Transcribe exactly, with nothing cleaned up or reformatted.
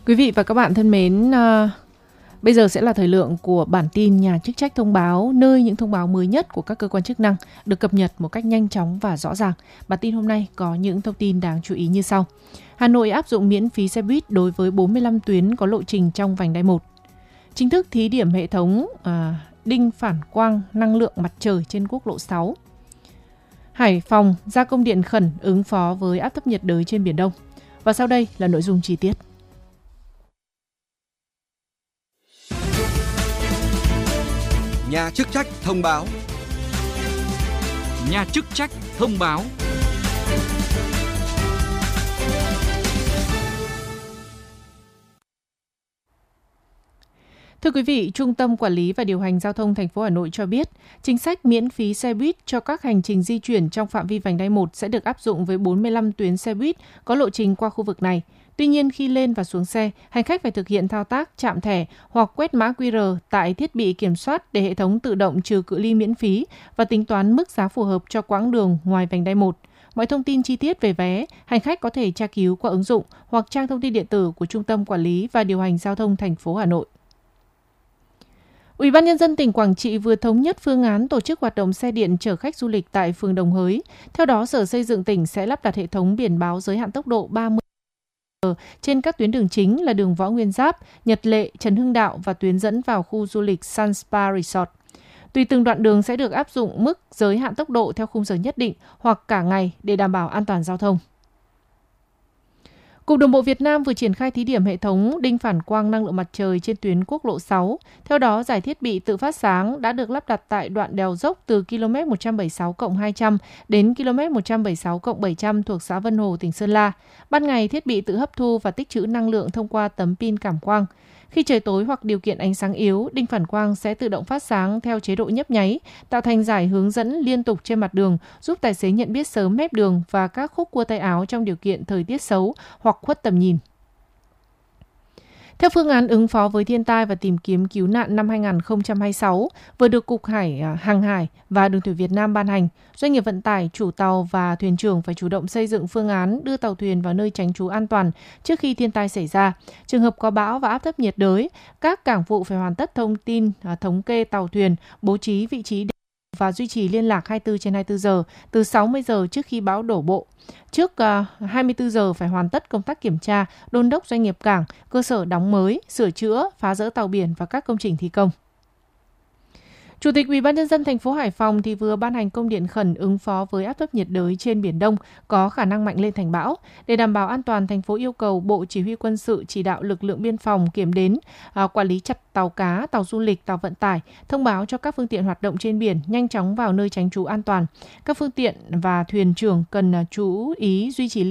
Quý vị và các bạn thân mến, uh, bây giờ sẽ là thời lượng của bản tin Nhà chức trách thông báo, nơi những thông báo mới nhất của các cơ quan chức năng được cập nhật một cách nhanh chóng và rõ ràng. Bản tin hôm nay có những thông tin đáng chú ý như sau. Hà Nội áp dụng miễn phí xe buýt đối với bốn mươi lăm tuyến có lộ trình trong vành đai một. Chính thức thí điểm hệ thống uh, đinh phản quang năng lượng mặt trời trên quốc lộ sáu. Hải Phòng ra công điện khẩn ứng phó với áp thấp nhiệt đới trên Biển Đông. Và sau đây là nội dung chi tiết. Nhà chức trách thông báo. Nhà chức trách thông báo. Thưa quý vị, Trung tâm Quản lý và Điều hành Giao thông thành phố Hà Nội cho biết, chính sách miễn phí xe buýt cho các hành trình di chuyển trong phạm vi vành đai một sẽ được áp dụng với bốn mươi lăm tuyến xe buýt có lộ trình qua khu vực này. Tuy nhiên, khi lên và xuống xe, hành khách phải thực hiện thao tác chạm thẻ hoặc quét mã quy rờ tại thiết bị kiểm soát để hệ thống tự động trừ cự ly miễn phí và tính toán mức giá phù hợp cho quãng đường ngoài vành đai một. Mọi thông tin chi tiết về vé, hành khách có thể tra cứu qua ứng dụng hoặc trang thông tin điện tử của Trung tâm Quản lý và Điều hành Giao thông thành phố Hà Nội. Ủy ban Nhân dân tỉnh Quảng Trị vừa thống nhất phương án tổ chức hoạt động xe điện chở khách du lịch tại phường Đồng Hới. Theo đó, Sở Xây dựng tỉnh sẽ lắp đặt hệ thống biển báo giới hạn tốc độ ba mươi ki lô mét trên các tuyến đường chính là đường Võ Nguyên Giáp, Nhật Lệ, Trần Hưng Đạo và tuyến dẫn vào khu du lịch Sun Spa Resort. Tùy từng đoạn đường sẽ được áp dụng mức giới hạn tốc độ theo khung giờ nhất định hoặc cả ngày để đảm bảo an toàn giao thông. Cục Đường bộ Việt Nam vừa triển khai thí điểm hệ thống đinh phản quang năng lượng mặt trời trên tuyến quốc lộ sáu. Theo đó, giải thiết bị tự phát sáng đã được lắp đặt tại đoạn đèo dốc từ ki lô mét một trăm bảy mươi sáu cộng hai trăm đến ki lô mét một trăm bảy mươi sáu cộng bảy trăm thuộc xã Vân Hồ, tỉnh Sơn La. Ban ngày, thiết bị tự hấp thu và tích trữ năng lượng thông qua tấm pin cảm quang. Khi trời tối hoặc điều kiện ánh sáng yếu, đinh phản quang sẽ tự động phát sáng theo chế độ nhấp nháy, tạo thành dải hướng dẫn liên tục trên mặt đường, giúp tài xế nhận biết sớm mép đường và các khúc cua tay áo trong điều kiện thời tiết xấu hoặc khuất tầm nhìn. Theo phương án ứng phó với thiên tai và tìm kiếm cứu nạn năm hai không hai sáu, vừa được Cục Hải Hàng hải và Đường thủy Việt Nam ban hành, doanh nghiệp vận tải, chủ tàu và thuyền trưởng phải chủ động xây dựng phương án đưa tàu thuyền vào nơi tránh trú an toàn trước khi thiên tai xảy ra. Trường hợp có bão và áp thấp nhiệt đới, các cảng vụ phải hoàn tất thông tin, thống kê tàu thuyền, bố trí vị trí và duy trì liên lạc hai mươi bốn trên hai mươi bốn giờ từ sáu mươi giờ trước khi bão đổ bộ. Trước uh, hai mươi bốn giờ phải hoàn tất công tác kiểm tra, đôn đốc doanh nghiệp cảng, cơ sở đóng mới, sửa chữa, phá dỡ tàu biển và các công trình thi công. Chủ tịch Ủy ban Nhân dân thành phố Hải Phòng thì vừa ban hành công điện khẩn ứng phó với áp thấp nhiệt đới trên Biển Đông có khả năng mạnh lên thành bão. Để đảm bảo an toàn, thành phố yêu cầu Bộ Chỉ huy Quân sự chỉ đạo lực lượng biên phòng kiểm đếm, à, quản lý chặt tàu cá, tàu du lịch, tàu vận tải, thông báo cho các phương tiện hoạt động trên biển nhanh chóng vào nơi tránh trú an toàn. Các phương tiện và thuyền trưởng cần chú ý duy trì